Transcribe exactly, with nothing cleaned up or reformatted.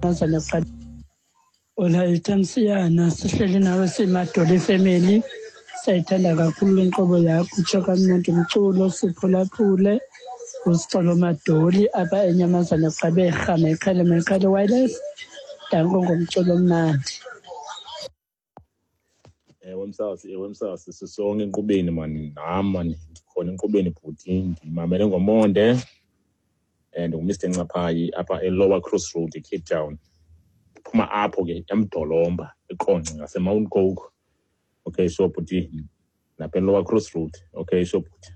Mazana Fad. Ola itamsiyana sihleli nawe simadoli family. Sayithanda kakhulu inkqubo yakho utshoka mnandi umculo siphulaphule usicolo madoli apha enyamazana qaberha meqale meqale wireless danko ngomculo omnandi. Ewe msasi, ewe msasi sisonke enkqubeni mani nam mani ndikhona enkqubeni bhuti ndimamele ngomonde and nguMister Ncaphayi apha eLower Crossroad eCape Town. Phuma apho ke eMdolomba eQonce ngaseMount Coke. Okay so bhuti lapha eLower Crossroad. Okay so bhuti